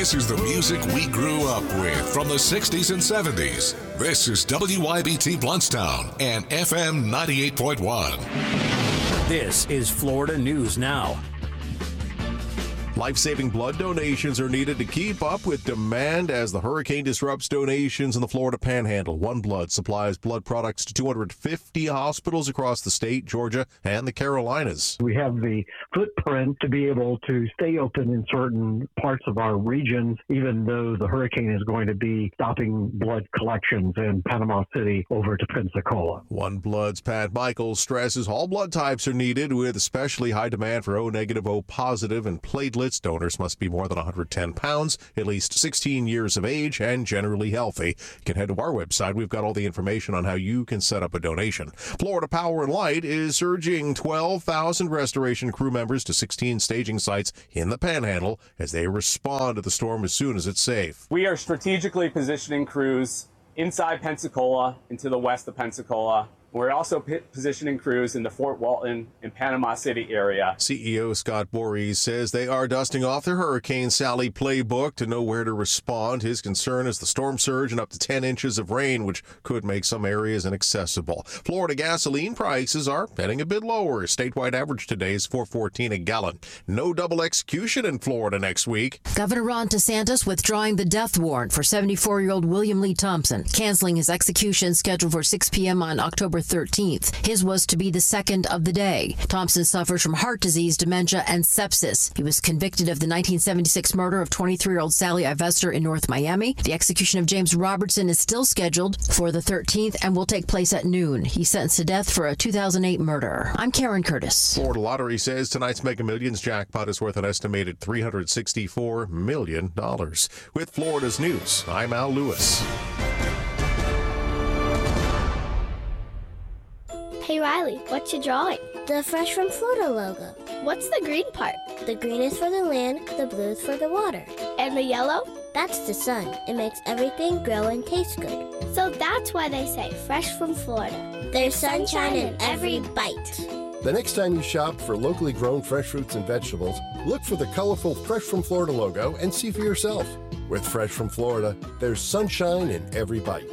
This is the music we grew up with from the 60s and 70s. This is WYBT Bluntstown and FM 98.1. This is Florida News Now. Life-saving blood donations are needed to keep up with demand as the hurricane disrupts donations in the Florida Panhandle. One Blood supplies blood products to 250 hospitals across the state, Georgia, and the Carolinas. We have the footprint to be able to stay open in certain parts of our regions, even though the hurricane is going to be stopping blood collections in Panama City over to Pensacola. One Blood's Pat Michaels stresses all blood types are needed, with especially high demand for O-negative, O-positive, and platelets. Donors must be more than 110 pounds, at least 16 years of age, and generally healthy. You can head to our website. We've got all the information on how you can set up a donation. Florida Power and Light is urging 12,000 restoration crew members to 16 staging sites in the Panhandle as they respond to the storm as soon as it's safe. We are strategically positioning crews inside Pensacola and to the west of Pensacola. We're also positioning crews in the Fort Walton and Panama City area. CEO Scott Voorhees says they are dusting off their Hurricane Sally playbook to know where to respond. His concern is the storm surge and up to 10 inches of rain, which could make some areas inaccessible. Florida gasoline prices are heading a bit lower. Statewide average today is $4.14 a gallon. No double execution in Florida next week. Governor Ron DeSantis withdrawing the death warrant for 74-year-old William Lee Thompson, canceling his execution scheduled for 6 p.m. on October 13th. His was to be the second of the day. Thompson suffers from heart disease, dementia, and sepsis. He was convicted of the 1976 murder of 23-year-old Sally Ivester in North Miami. The execution of James Robertson is still scheduled for the 13th and will take place at noon. He's sentenced to death for a 2008 murder. I'm Karen Curtis. Florida Lottery says tonight's Mega Millions jackpot is worth an estimated $364 million. With Florida's news, I'm Al Lewis. Hey Riley, what you drawing? The Fresh from Florida logo. What's the green part? The green is for the land, the blue is for the water. And the yellow? That's the sun. It makes everything grow and taste good. So that's why they say Fresh from Florida. There's sunshine in every bite. The next time you shop for locally grown fresh fruits and vegetables, look for the colorful Fresh from Florida logo and see for yourself. With Fresh from Florida, there's sunshine in every bite.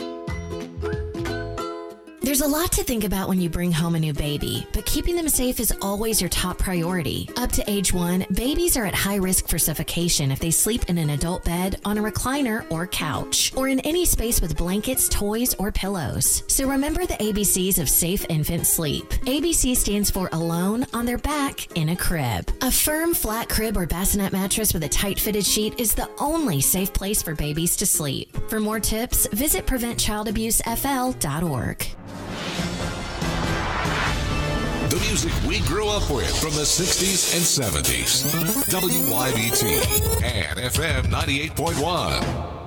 There's a lot to think about when you bring home a new baby, but keeping them safe is always your top priority. Up to age 1, babies are at high risk for suffocation if they sleep in an adult bed, on a recliner or couch, or in any space with blankets, toys, or pillows. So remember the ABCs of safe infant sleep. ABC stands for alone, on their back, in a crib. A firm, flat crib or bassinet mattress with a tight-fitted sheet is the only safe place for babies to sleep. For more tips, visit PreventChildAbuseFL.org. The music we grew up with from the 60s and 70s. WYBT and FM 98.1.